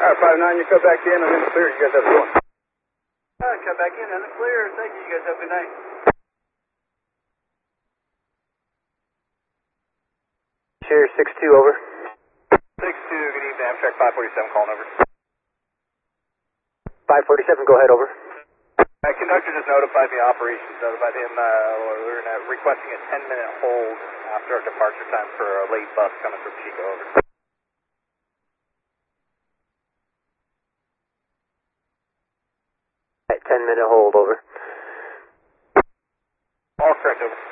Alright, 5-9, you cut back in and in the clear. You guys have a good one. Alright, cut back in and the clear. Thank you. You guys have a good night. Share 6-2, over. 6-2, good evening. Amtrak 547 calling over. 547, go ahead, over. Conductor just notified me, operations notified him, we're requesting a 10-minute hold after our departure time for a late bus coming from Chico, over. Right, 10-minute hold, over. All correct, over.